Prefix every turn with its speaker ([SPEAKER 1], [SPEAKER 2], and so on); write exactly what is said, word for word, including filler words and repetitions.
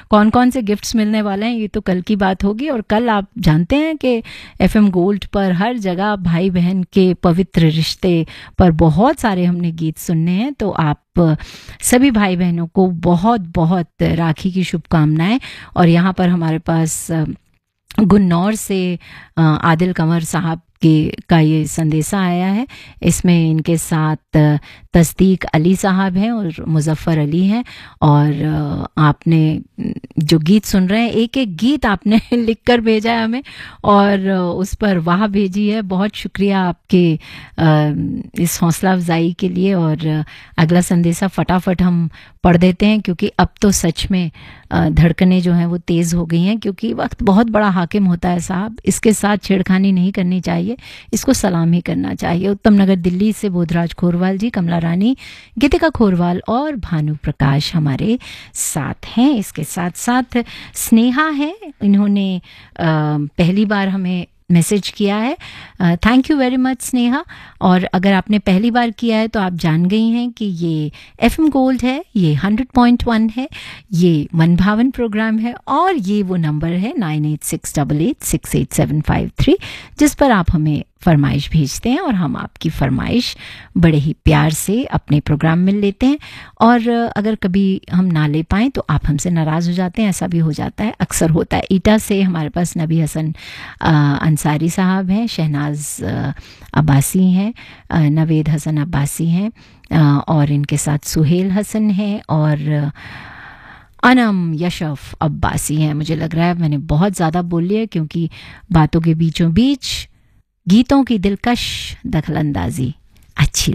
[SPEAKER 1] कौन कौन से गिफ्ट्स मिलने वाले हैं ये तो कल की बात होगी। और कल आप जानते हैं कि एफएम गोल्ड पर हर जगह भाई बहन के पवित्र रिश्ते पर बहुत सारे हमने गीत सुनने हैं। तो आप सभी भाई बहनों को बहुत बहुत राखी की शुभकामनाएं। और यहाँ पर हमारे पास गुन्नौर से आदिल कंवर साहब के का ये संदेशा आया है। इसमें इनके साथ तस्दीक अली साहब हैं और मुजफ्फर अली हैं। और आपने जो गीत सुन रहे हैं, एक एक गीत आपने लिख कर भेजा है हमें और उस पर वाह भेजी है। बहुत शुक्रिया आपके इस हौसला अफजाई के लिए। और अगला संदेशा फटाफट हम पढ़ देते हैं क्योंकि अब तो सच में धड़कनें जो हैं वो तेज़ हो गई हैं, क्योंकि वक्त बहुत बड़ा हाकिम होता है साहब। इसके साथ छेड़खानी नहीं करनी चाहिए, इसको सलाम ही करना चाहिए। उत्तम नगर दिल्ली से बोधराज खोरवाल जी, कमला रानी, गीतिका खोरवाल और भानु प्रकाश हमारे साथ हैं। इसके साथ साथ स्नेहा है, इन्होंने आ, पहली बार हमें मैसेज किया है। Thank you very much Sneha. और अगर आपने पहली बार किया है तो आप जान गई हैं कि ये एफएम गोल्ड है, ये हंड्रेड पॉइंट वन है, ये मनभावन प्रोग्राम है और ये वो नंबर है nine eight six eight eight six eight seven five three जिस पर आप हमें फरमाइश भेजते हैं और हम आपकी फरमाइश बड़े ही प्यार से अपने प्रोग्राम में लेते हैं। और अगर कभी हम ना ले पाएँ तो आप हमसे नाराज़ हो जाते हैं, ऐसा भी हो जाता है, अक्सर होता है। ईटा से हमारे पास नबी हसन अंसारी साहब हैं, शहनाज अब्बासी हैं, नवेद हसन अब्बासी हैं और इनके साथ सुहेल हसन हैं और अनम यशफ अब्बासी हैं। मुझे लग रहा है मैंने बहुत ज़्यादा बोल लिया क्योंकि बातों के बीचों बीच गीतों की दिलकश दखलंदाजी अच्छी